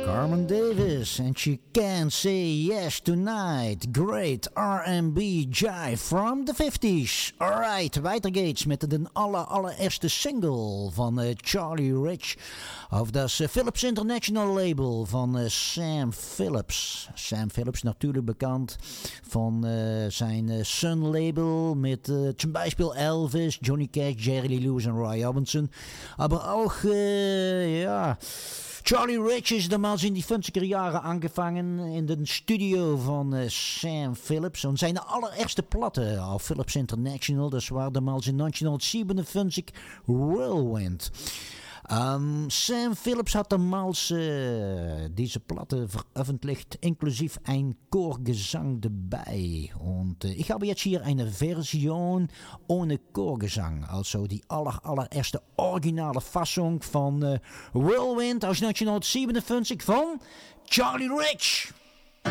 Carmen Davis and She Can't Say Yes Tonight. Great R&B jive from the 50s. Alright, weiter geht's met de allereerste single van Charlie Rich. Of dat Philips International label van Sam Phillips. Sam Phillips natuurlijk bekend van zijn Sun label met zum Beispiel Elvis, Johnny Cash, Jerry Lee Lewis en Roy Orbison. Maar ook, Charlie Rich is damals in die 50er jaren aangevangen in de studio van Sam Phillips. En zijn allereerste platten op Philips International, dat was damals in 1957 Whirlwind. Sam Phillips hat damals diese Platte veröffentlicht, inklusive ein Chorgesang dabei. Und ich habe jetzt hier eine Version ohne Chorgesang. Also die allererste originale Fassung von Whirlwind aus 1957 von Charlie Rich.